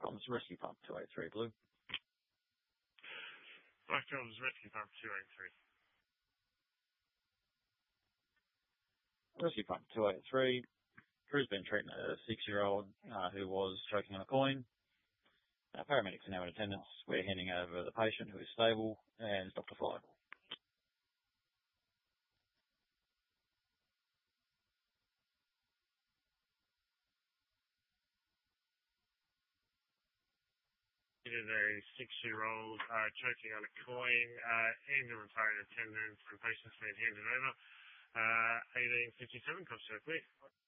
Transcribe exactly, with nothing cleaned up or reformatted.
Comms, Rescue Pump two eight three Blue. Black Comms, Rescue Pump two eight three. Rescue Pump two eight three. Crew's been treating a six-year-old uh, who was choking on a coin. Uh, paramedics are now in attendance. We're handing over the patient who is stable and Doctor Fly. It is a six-year-old uh, choking on a coin. Uh, ambulance are in attendance and patient's been handed over. Uh, eighteen fifty-seven, cross circle.